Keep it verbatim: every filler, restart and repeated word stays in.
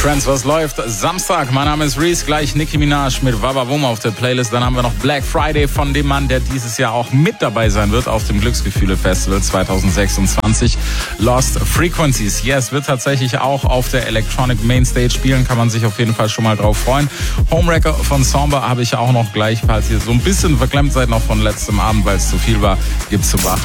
Trends, was läuft? Samstag, mein Name ist Reese, gleich Nicki Minaj mit Wababum auf der Playlist. Dann haben wir noch Black Friday von dem Mann, der dieses Jahr auch mit dabei sein wird auf dem Glücksgefühle Festival zwanzig sechsundzwanzig. Lost Frequencies. Yes, wird tatsächlich auch auf der Electronic Mainstage spielen, kann man sich auf jeden Fall schon mal drauf freuen. Homewrecker von Somber habe ich auch noch gleich, falls ihr so ein bisschen verklemmt seid noch von letztem Abend, weil es zu viel war, gibt's zu wach.